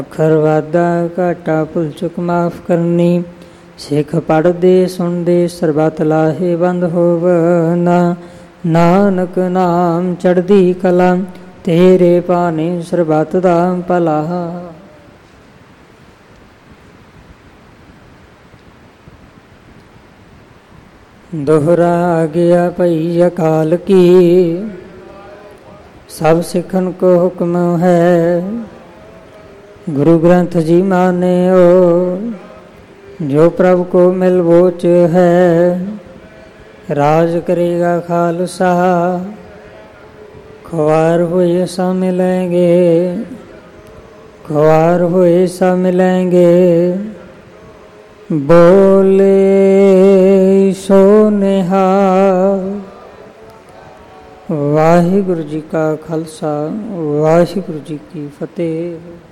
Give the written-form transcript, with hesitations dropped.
ਅੱਖਰ ਵਾਧਾ ਘਾਟਾ ਭੁੱਲ ਚੁੱਕ ਮਾਫ ਕਰਨੀ। ਸਿੱਖ ਪੜ੍ਹਦੇ ਸੁਣਦੇ ਸਰਬਤ ਲਾਹੇ ਬੰਦ ਹੋਵਨਾ। ਨਾਨਕ ਨਾਮ ਚੜ੍ਹਦੀ ਕਲਾ ਤੇਰੇ ਭਾਣੇ ਸਰਬਤ ਦਾ ਭਲਾ। ਦੋਹਰਾ ਗਿਆ ਭਈ ਅਕਾਲ ਕੀ ਸਭ ਸਿੱਖਣ ਕੋ ਹੁਕਮ ਹੈ। ਗੁਰੂ ਗ੍ਰੰਥ ਜੀ ਮਾਨਿਓ ਜੋ ਪ੍ਰਭ ਕੋ ਮਿਲ ਵੋਚ ਹੈ। ਰਾਜ ਕਰੇਗਾ ਖਾਲਸਾ ਖੁਆਰ ਹੋਏ ਸਾ ਮਿਲੇਂਗੇ। ਖੁਆਰ ਹੋਏ ਸਾ ਮਿਲੇਂਗੇ। ਬੋਲੇ ਸੋ ਨਿਹਾਲ। ਵਾਹਿਗੁਰੂ ਜੀ ਕਾ ਖਾਲਸਾ ਵਾਹਿਗੁਰੂ ਜੀ ਕੀ ਫਤਿਹ।